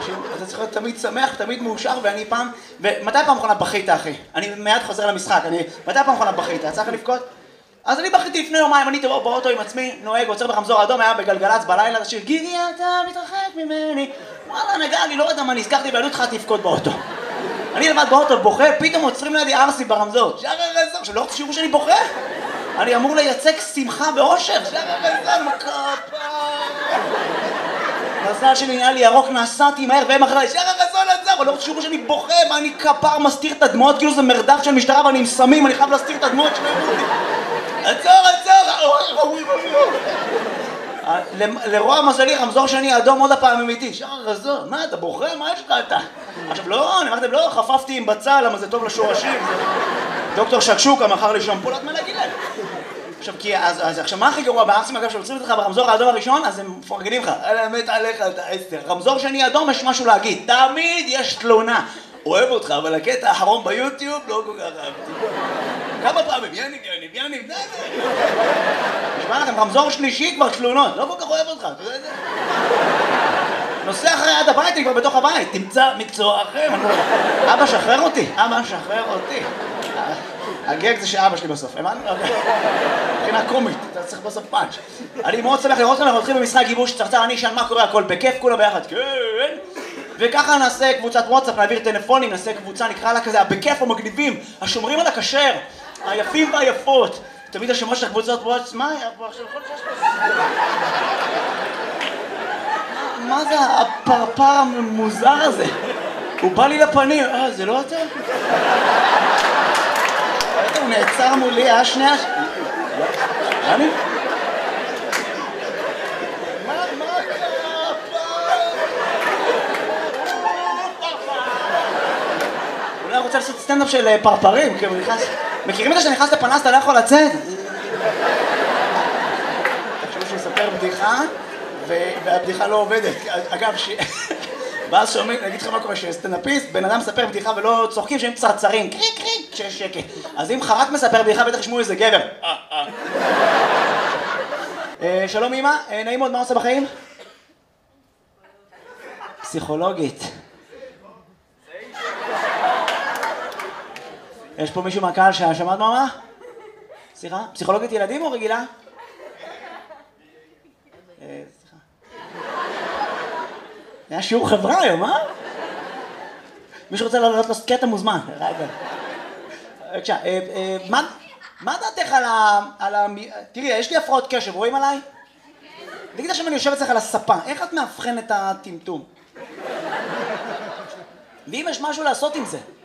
אתה צריך להיות תמיד שמח, תמיד מאושר, ואני פעם... ומתי פעם אחרונה בכית, אחי? אני מיד חוזר למשחק, מתי פעם אחרונה בכית? יצא לך לבכות? אז אני בכיתי לפני יומיים, אני באוטו עם עצמי, נוהג, עוצר ברמזור אדום, היה בגלגלצ בלילה, השיר גיגי אתה מתרחק ממני. וואלה, נגע לי, לא יודע מה, נזכרתי ואני התחלתי לבכות באוטו. אני לבד באוטו בוכה, פתאום עוצרים לידי ארסי ברמזור. שחר רזון, עכשיו לא רוצה שיראו שאני בוכה? אני אמור לייצג שמחה ואושר. שחר רזון, מכפה. מזל שלי נהיה לי ירוק, נסעתי מהר והם אחריי. שחר רזון עצר, אבל לא רוצה שיראו שאני בוכה, ואני כפר מסתיר את הדמעות, כאילו זה מרדף של משטרה ואני עם סמים, אני חייב להסתיר את הדמעות שלהם. עצור! לרוע מזלי, רמזור שני אדום עוד הפעם אמיתי. שחר רזון, מה אתה בוכה? מה יש לך אתה? עכשיו לא, אני אמרתם לא, חפפתי עם בצל, למה זה טוב לשורשים. דוקטור שקשוקה מכר לי שמפולת מלגילה. עכשיו מה הכי גרוע בארסים אגב שעוצרים אותך ברמזור האדום הראשון, אז הם מפרגנים לך. אלא מת עליך אתה 10. רמזור שני אדום יש משהו להגיד. תמיד יש תלונה. אוהב אותך, אבל הקטע האחרון ביוטיוב לא כל כך אהבתי. כמה פעמים? יניב, נשמע לכם, רמזור שלישי כבר תלונות, לא כל כך אוהב אותך, אתה יודע את זה? נוסע אחרי עד הבית, אני כבר בתוך הבית, תמצא מקצוע אחר. אבא שחרר אותי. הגג זה שאבא שלי בסוף, הבנת? מבחינה קומית, אתה צריך בסוף פאנץ'. אני מאוד שמח לראות כאן, אנחנו הולכים במשחק גיבוש צרצר, אני אשאל מה קורה, הכל בכיף, כולה ביחד, כן. וככה נעשה קבוצת וואטסאפ, נעביר טלפונים, נעשה קבוצה, נקרא לה כזה, בכיף המגניבים, השומרים על הכשר, היפים והיפות. תמיד השמות של הקבוצות וואטסאפ, מה היה פה עכשיו? מה זה הפרפר המוזר הזה? הוא בא לי לפנים, זה לא אתה? הוא נעצר מולי, שנייה... אני? אולי רוצה לעשות סטנדאפ של פרפרים, כי הוא נכנס... מכירים את זה שנכנס לפנס, אתה לא יכול לצאת? תחשבו שהוא יספר בדיחה, והבדיחה לא עובדת. אגב, ואז שומעים, נגיד לך מה קורה, שסטנדאפיסט, בן אדם מספר בדיחה ולא צוחקים שהם צרצרים, קריק, כשיש שקט. אז אם חרק מספר בדיחה, בטח ישמעו איזה גבר. שלום אמא, נעים מאוד, מה עושה בחיים? פסיכולוגית. יש פה מישהו מהקהל ששמעת מה? סליחה? פסיכולוגית ילדים או רגילה? סליחה. היה שיעור חברה היום, אה? מישהו רוצה לעלות לו קטע מוזמן. בבקשה, מה דעתך על ה... תראי, יש לי הפרעות קשב, רואים עליי? תגיד עכשיו אני יושב אצלך על הספה, איך את מאבחן את הטמטום? ואם יש משהו לעשות עם זה?